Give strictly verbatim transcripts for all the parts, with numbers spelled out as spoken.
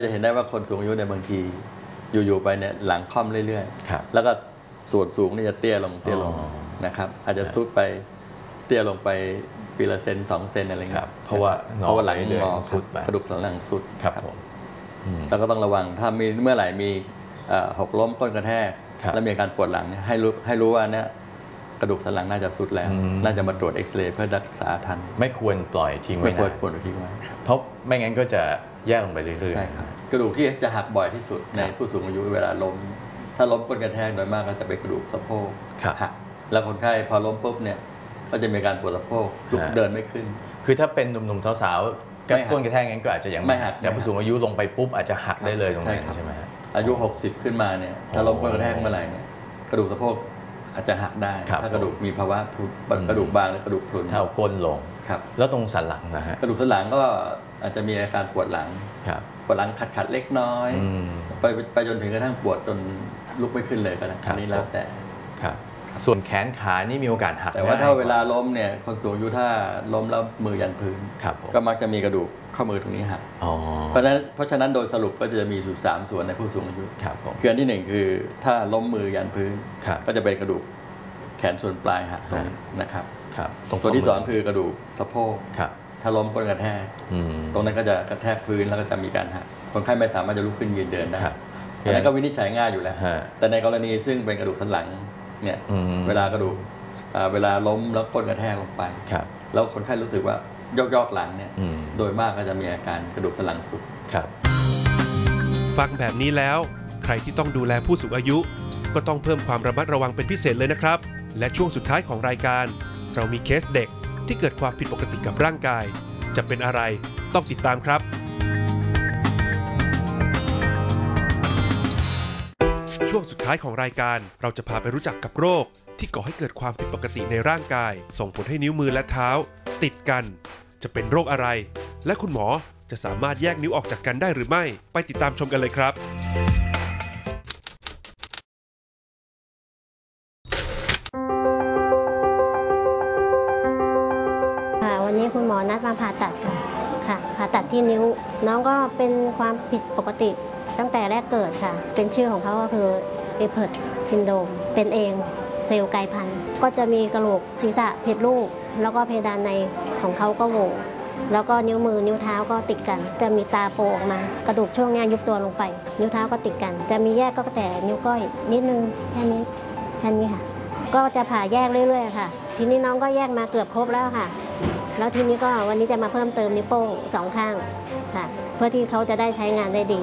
จะเห็นได้ว่าคนสูงอายุในบางทีอยู่ๆไปเนี่ยหลังค่อมเรื่อยๆแล้วก็ส่วนสูงนี่จะเตี้ยลงเตี้ยลงนะครับอาจจะซุดไปเตี้ยลงไปปีละเซนสองเซนอะไรเงี้ยเพราะว่าเพราะว่าหลังงอกระดูกสันหลังสุดครับผมแล้วก็ต้องระวังถ้ามีเมื่อไหร่มีหกล้มก้นกระแทกแล้วมีอาการปวดหลังเนี่ยให้รู้ให้รู้ว่าเนี่ยกระดูกสันหลังน่าจะสุดแล้วน่าจะมาตรวจเอ็กซเรย์เพื่อรักษาทันไม่ควรปล่อยทิ้งไว้ไม่ควรปล่อยทิ้งไว้เพราะไม่งั้นก็จะแย่ลงไปเรื่อยๆใช่ครับกระดูกที่จะหักบ่อยที่สุดในผู้สูงอายุเวลาล้มถ้าล้มก้นกระแทกโดยมากก็จะเป็นกระดูกสะโพกหักแล้วคนไข้พอล้มปุ๊บเนี่ยก็จะมีการปวดสะโพกลุกเดินไม่ขึ้นคือถ้าเป็นหนุ่มๆสาวๆกระก้นกระแทกงั้นก็อาจจะยังไม่หักแต่ผู้สูงอายุลงไปปุ๊บอาจจะหักได้เลยตรงนั้นใช่ไหมอายุหกสิบขึ้นมาเนี่ยถ้าล้มก้นกระแทกเมื่อไหร่เนี่ยกระดูกสะโพกอาจจะหักได้ถ้ากระดูกมีภาวะกระดูกบางและกระดูกพรุนเท่าก้นลงครับแล้วตรงสันหลังนะฮะกระดูกสันหลังก็อาจจะมีอาการปวดหลังปวดหลังขัดๆเล็กน้อยไปไปจนถึงกระทั่งปวดจนลุกไม่ขึ้นเลยก็ได้อันนี้แล้วแต่ครับส่วนแขนขานี่มีโอกาสหักแต่ว่าถ้าเวลาล้มเนี่ยคนสูงอายุถ้าล้มแล้วมือยันพื้นก็มักจะมีกระดูกข้อมือตรงนี้หักเพราะฉะนั้นเพราะฉะนั้นโดยสรุปก็จะมีอยู่สามส่วนในผู้สูงอายุคืออันที่หนึ่งคือถ้าล้มมือยันพื้นก็จะเป็นกระดูกแขนส่วนปลายหักตรงนะครับส่วนที่สองคือกระดูกสะโพกถ้าล้มก้นกระแทกตรงนั้นก็จะกระแทกพื้นแล้วก็จะมีการหักคนไข้ไม่สามารถจะลุกขึ้นยืนเดินได้อันนั้นก็วินิจฉัยง่ายอยู่แล้วแต่ในกรณีซึ่งเป็นกระดูกสันหลังเนี่ยเวลากระดูกเวลาล้มแล้วก้นกระแทกลงไปแล้วคนไข้รู้สึกว่ายกยอกหลังเนี่ยโดยมากก็จะมีอาการกระดูกสันหลังสุดฟังแบบนี้แล้วใครที่ต้องดูแลผู้สูงอายุก็ต้องเพิ่มความระมัดระวังเป็นพิเศษเลยนะครับและช่วงสุดท้ายของรายการเรามีเคสเด็กที่เกิดความผิดปกติกับร่างกายจะเป็นอะไรต้องติดตามครับช่วงสุดท้ายของรายการเราจะพาไปรู้จักกับโรคที่ก่อให้เกิดความผิดปกติในร่างกายส่งผลให้นิ้วมือและเท้าติดกันจะเป็นโรคอะไรและคุณหมอจะสามารถแยกนิ้วออกจากกันได้หรือไม่ไปติดตามชมกันเลยครับวันนี้คุณหมอนัดมาผ่าตัดค่ะค่ะผ่าตัดที่นิ้วน้องก็เป็นความผิดปกติตั้งแต่แรกเกิดค่ะเป็นชื่อของเขาก็คือเอเพิร์ตซินโดรมเป็นเองเซลล์กลายพันธุ์ก็จะมีกระโหลกศีรษะผิดรูปแล้วก็เพดานในของเขาก็โหว่แล้วก็นิ้วมือนิ้วเท้าก็ติดกันจะมีตาโผล่ออกมากระดูกช่วงนี้ยุบตัวลงไปนิ้วเท้าก็ติดกันจะมีแยกก็แต่นิ้วก้อยนิดนึงแค่นี้แค่นี้ค่ะก็จะผ่าแยกเรื่อยๆค่ะทีนี้น้องก็แยกมาเกือบครบแล้วค่ะแล้วทีนี้ก็วันนี้จะมาเพิ่มเติมนิ้วโป้งสองข้างค่ะเพื่อที่เขาจะได้ใช้งานได้ดี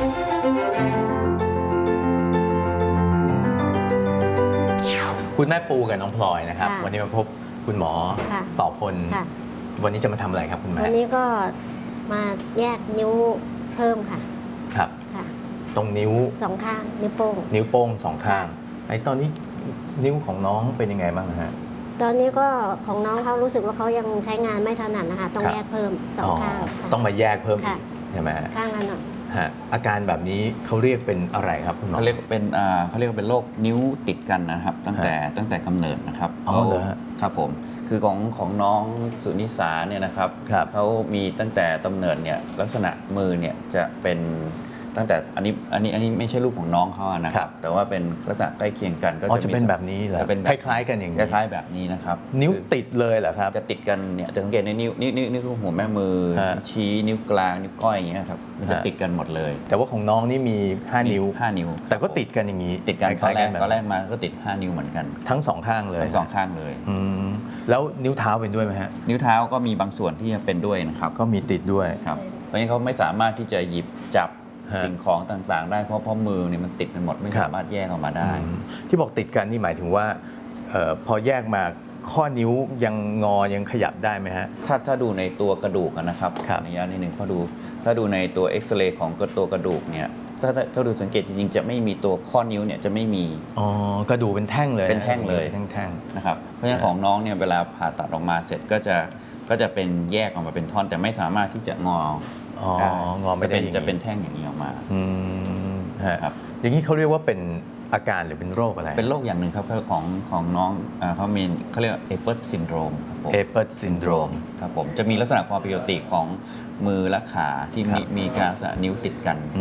คุณแม่ปูกับน้องพลอยนะครับวันนี้มาพบคุณหมอต่อพลวันนี้จะมาทำอะไรครับคุณแม่วันนี้ก็มาแยกนิ้วเพิ่มค่ะครับตรงนิ้วสองข้างนิ้วโป้งนิ้วโป้งสองข้างไอ้ตอนนี้นิ้วของน้องเป็นยังไงบ้างฮะตอนนี้ก็ของน้องเขารู้สึกว่าเขายังใช้งานไม่ถนัดนะคะต้องแยกเพิ่มสองข้างต้องมาแยกเพิ่มอีกใช่ไหมข้างละหน่อยฮะอาการแบบนี้เขาเรียกเป็นอะไรครับคุณหมอเขาเรียกเป็นเขาเรียกเป็นโรคนิ้วติดกันนะครับตั้งแต่ตั้งแต่กำเนิดนะครับอ๋อเหรอครับผมคือของของน้องสุนิสาเนี่ยนะครับเขามีตั้งแต่กำเนิดเนี่ยลักษณะมือเนี่ยจะเป็นตั้งแต่อันนี้อันนี้อันนี้ไม่ใช่รูปของน้องเขานะครับแต่ว่าเป็นลักษณะใกล้เคียงกันก็จะเป็นแบบนี้เหรอเป็นคล้ายๆกันอย่างนี้คล้ายๆแบบนี้นะครับนิ้วติดเลยเหรอครับจะติดกันเนี่ยจะสังเกตในนิ้วนิ้วนิ้วนิ้วหัวแม่มือชี้นิ้วกลางนิ้วก้อยอย่างเงี้ยครับมันจะติดกันหมดเลยแต่ว่าของน้องนี่มีห้านิ้วห้านิ้วแต่ก็ติดกันอย่างนี้ติดกันตอนแรกตอนแรกมาก็ติดห้านิ้วเหมือนกันทั้งสองข้างเลยทั้งสองข้างเลยแล้วนิ้วเท้าเป็นด้วยไหมฮะนิ้วเท้าก็มีบางส่วนที่จะเป็นด้วยนะครับก็มีติดด้วยครับเพราะฉะนั้นเขาไม่สามารถที่จะหยิบจับสิ่งของต่างๆได้เพราะเพราะมือเนี่ยมันติดกันหมดไม่สามารถแยกออกมาได้ที่บอกติดกันนี่หมายถึงว่าพอแยกมาข้อนิ้วยังงอยังขยับได้ไหมฮะถ้าถ้าดูในตัวกระดูกนะครับในระยะนี้หนึ่งพอดูถ้าดูในตัวเอ็กซเรย์ของตัวกระดูกเนี่ยถ้าถ้าดูสังเกตจริงๆจะไม่มีตัวข้อนิ้วเนี่ยจะไม่มีอ๋อกระดูกเป็นแท่งเลยเป็นแท่งเลยแท่งๆนะครับเพราะฉะนั้นของน้องเนี่ยเวลาผ่าตัดออกมาเสร็จก็จะก็จะเป็นแยกออกมาเป็นท่อนแต่ไม่สามารถที่จะงออ๋องอไม่ได้จะเป็นแท่งอย่างนี้ออกมาอืมครับอย่างนี้เขาเรียกว่าเป็นอาการหรือเป็นโรคอะไรเป็นโรคอย่างหนึ่งครับของของน้องอ่าเขามีเขาเรียกว่าเอเปิร์ตซินโดรมครับผมเอเปิร์ตซินโดรมครับผมจะมีลักษณะความผิดปกติของมือและขาที่มีมีการลักษณะนิ้วติดกัน